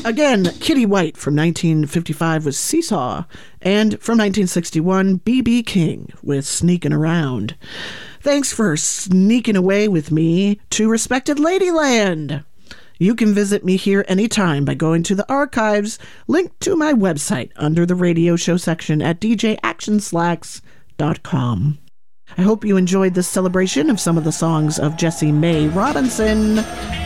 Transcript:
Again, Kitty White from 1955 was Seesaw, and from 1961, B.B. King with Sneakin' Around. Thanks for sneaking away with me to Respected Ladyland. You can visit me here anytime by going to the archives linked to my website under the radio show section at djactionslacks.com. I hope you enjoyed this celebration of some of the songs of Jessie Mae Robinson.